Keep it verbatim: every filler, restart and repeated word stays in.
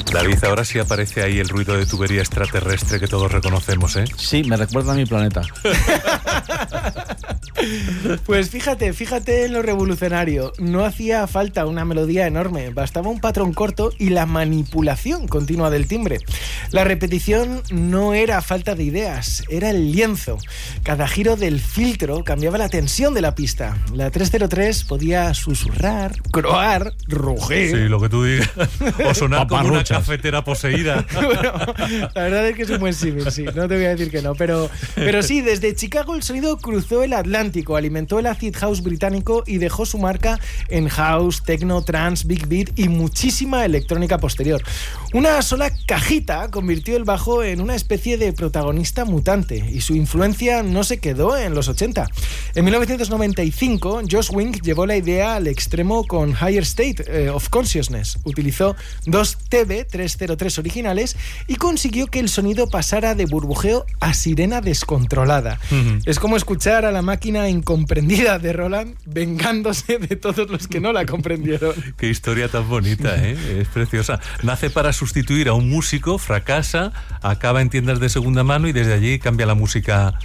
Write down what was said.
David, ahora sí aparece ahí el ruido de tubería extraterrestre que todos reconocemos, ¿eh? Sí, me recuerda a mi planeta. Pues fíjate, fíjate en lo revolucionario. No hacía falta una melodía enorme, bastaba un patrón corto y la manipulación continua del timbre. La repetición no era falta de ideas, era el lienzo. Cada giro del filtro cambiaba la tensión de la pista. La trescientos tres podía susurrar, croar, rugir. Sí, lo que tú digas. O sonar como una Paparruchas. cafetera poseída. Bueno, la verdad es que es un buen símil, sí, no te voy a decir que no, pero, pero sí, desde Chicago el sonido cruzó el Atlántico, alimentó el acid house británico y dejó su marca en house, techno, trance, big beat y muchísima electrónica posterior. Una sola cajita convirtió el bajo en una especie de protagonista mutante y su influencia no se quedó en los ochenta. En mil novecientos noventa y cinco, Josh Wink llevó la idea al extremo con Higher State eh, of Consciousness. Utilizó dos T B trescientos tres originales y consiguió que el sonido pasara de burbujeo a sirena descontrolada. Uh-huh. Es como escuchar a la máquina incomprendida de Roland vengándose de todos los que no la comprendieron. Qué historia tan bonita, ¿eh? Es preciosa. Nace para sustituir a un músico, fracasa, acaba en tiendas de segunda mano y desde allí cambia la música